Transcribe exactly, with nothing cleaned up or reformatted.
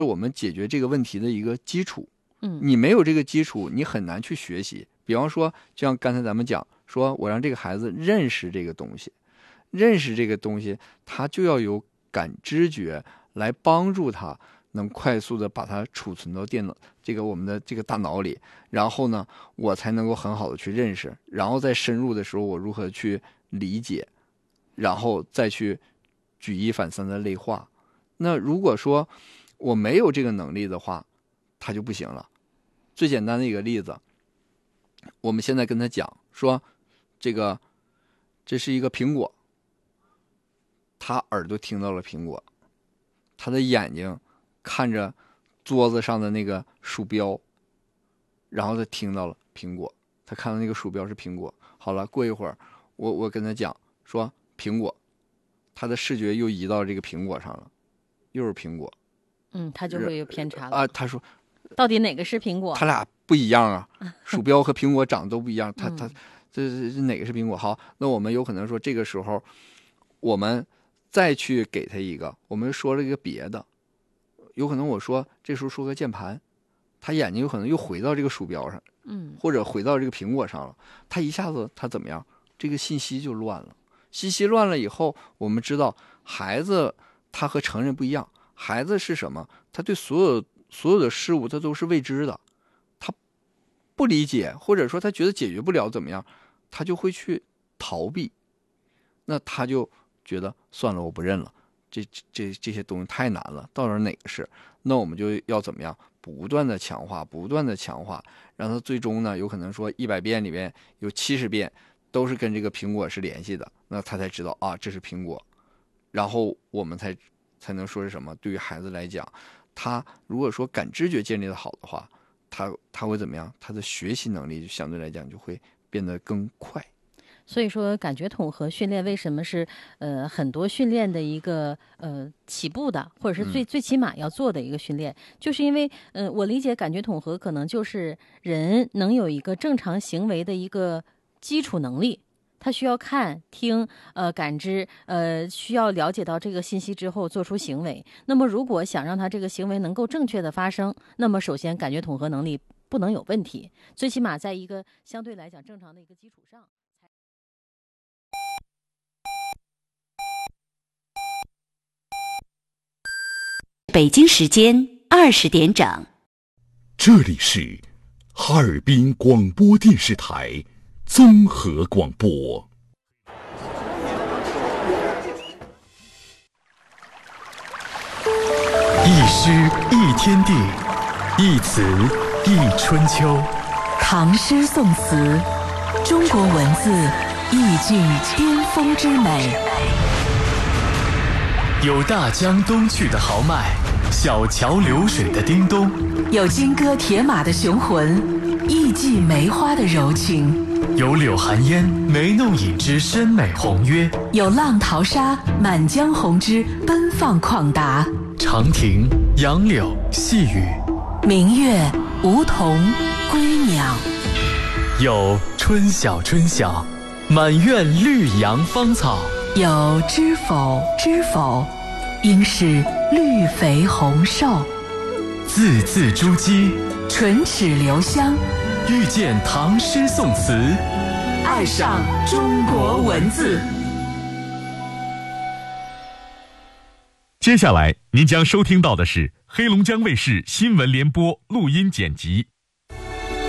我们解决这个问题的一个基础。 嗯， 你没有这个基础，你很难去学习。比方说，就像刚才咱们讲，说我让这个孩子认识这个东西，认识这个东西，他就要有感知觉来帮助他能快速的把它储存到电脑这个我们的这个大脑里，然后呢，我才能够很好的去认识，然后再深入的时候，我如何去理解，然后再去举一反三的类化。那如果说我没有这个能力的话，他就不行了。最简单的一个例子，我们现在跟他讲说，这个这是一个苹果，他耳朵听到了苹果，他的眼睛看着桌子上的那个鼠标，然后他听到了苹果，他看到那个鼠标是苹果。好了，过一会儿我我跟他讲说苹果，他的视觉又移到这个苹果上了，又是苹果。 嗯，他就会有偏差了啊。他说到底哪个是苹果？ 他俩不一样啊，鼠标和苹果长得都不一样。他他这这哪个是苹果？好，那我们有可能说这个时候我们再去给他一个，我们说了一个别的，有可能我说这时候说个键盘，他眼睛有可能又回到这个鼠标上， 嗯， 或者回到这个苹果上了，他一下子他怎么样？这个信息就乱了。信息乱了以后，我们知道孩子他和成人不一样，孩子是什么？他对所有所有的事物他都是未知的，他不理解，或者说他觉得解决不了怎么样，他就会去逃避，那他就觉得算了，我不认了，这这这些东西太难了，到底哪个是？那我们就要怎么样？不断的强化，不断的强化，让他最终呢，有可能说一百遍里面有七十遍都是跟这个苹果是联系的，那他才知道啊，这是苹果，然后我们才才能说是什么？对于孩子来讲，他如果说感知觉建立的好的话，他他会怎么样？他的学习能力就相对来讲就会变得更快。 所以说，感觉统合训练为什么是呃很多训练的一个呃起步的，或者是最、嗯、最起码要做的一个训练，就是因为呃我理解感觉统合可能就是人能有一个正常行为的一个基础能力，他需要看、听、呃感知，呃需要了解到这个信息之后做出行为。那么如果想让他这个行为能够正确的发生，那么首先感觉统合能力不能有问题，最起码在一个相对来讲正常的一个基础上。 北京时间二十点整， 这里是哈尔滨广播电视台综合广播。 一诗一天地，一词一春秋。 唐诗宋词，中国文字意境巅峰之美。 有大江东去的豪迈，小桥流水的叮咚； 有金戈铁马的雄浑，艺伎梅花的柔情； 有柳寒烟眉弄影之深美宏约； 有浪淘沙满江红之奔放旷达。 长亭、杨柳、细雨， 明月、梧桐、归鸟； 有春晓春晓，满院绿杨芳草； 有知否知否，应是绿肥红瘦。 字字珠玑， 唇齿留香， 遇见唐诗宋词， 爱上中国文字。 接下来您将收听到的是黑龙江卫视新闻联播录音剪辑。